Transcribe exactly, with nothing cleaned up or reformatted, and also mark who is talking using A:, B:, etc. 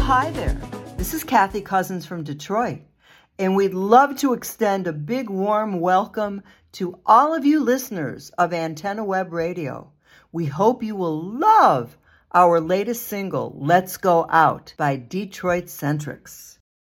A: hi there. This is Kathy Cousins from Detroit, and we'd love to extend a big warm welcome to all of you listeners of Antenna Web Radio. We hope you will love our latest single, Let's Go Out by Detroit Centrics.